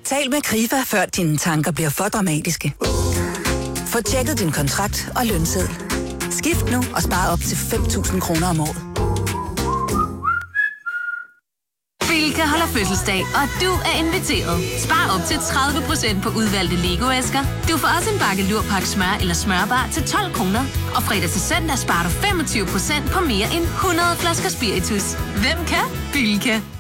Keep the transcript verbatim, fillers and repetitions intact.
Tal med Krifa, før dine tanker bliver for dramatiske. Få tjekket din kontrakt og lønseddel. Skift nu og spar op til fem tusind kroner om året. Bilka holder fødselsdag, og du er inviteret. Spar op til tredive procent på udvalgte Lego-æsker. Du får også en bakke lurpak smør eller smørbar til tolv kroner. Og fredag til søndag sparer du femogtyve procent på mere end hundrede flasker spiritus. Hvem kan? Bilka.